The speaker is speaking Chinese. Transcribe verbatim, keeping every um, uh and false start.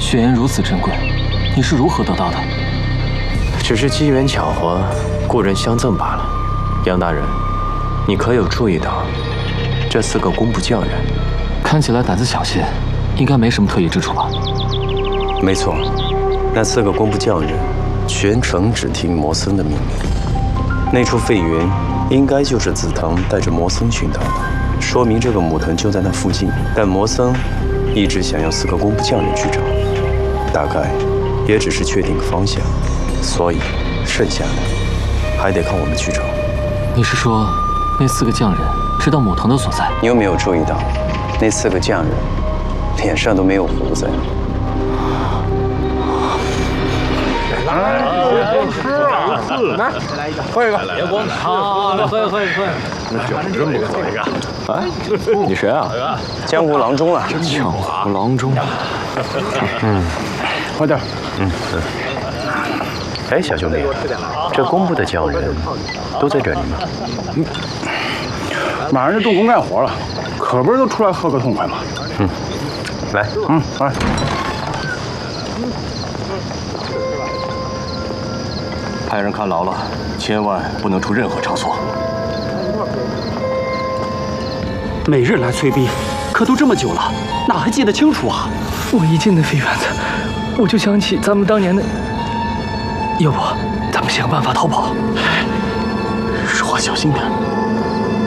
血缘如此珍贵，你是如何得到的？ 只是机缘巧合，故人相赠罢了。杨大人，你可有注意到这四个工部匠人？ 看起来胆子小些，应该没什么特异之处吧？ 没错，那四个工部匠人全程只听魔僧的命令。那处废云应该就是紫藤带着魔僧寻到的，说明这个母藤就在那附近。但魔僧一直想要四个工部匠人去找，大概也只是确定个方向，所以剩下的还得靠我们去找。 你是说，那四个匠人知道母藤的所在？ 你有没有注意到，那四个匠人脸上都没有胡子呀？ 吃啊！来，来一个，喝一个，别光看。好，来喝喝喝。那酒真不错，一个。 哎，你谁啊？江湖郎中啊！ 江湖郎中。 嗯， 快点。 嗯。哎，小兄弟，这工部的匠人都在这里吗？ 嗯。马上就动工干活了，可不是都出来喝个痛快吗？ 嗯。来。 嗯，来。 派人看牢了，千万不能出任何差错。 每日来催逼，可都这么久了，哪还记得清楚啊？ 我一进那废园子，我就想起咱们当年的。要不，咱们想办法逃跑。 说话小心点。